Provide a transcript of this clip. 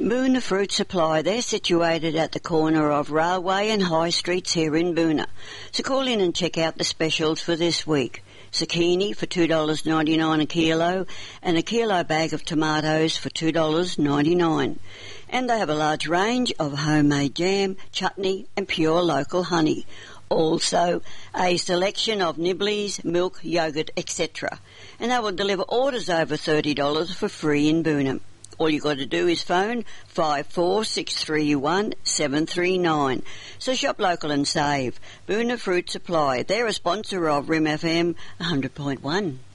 Boona Fruit Supply. They're situated at the corner of Railway and High Streets here in Boona. So call in and check out the specials for this week. Zucchini for $2.99 a kilo and a kilo bag of tomatoes for $2.99. And they have a large range of homemade jam, chutney and pure local honey. Also, a selection of nibblies, milk, yoghurt, etc. And they will deliver orders over $30 for free in Boona. All you got to do is phone 54631739. 739. So shop local and save. Boona Fruit Supply. They're a sponsor of Rim FM 100.1.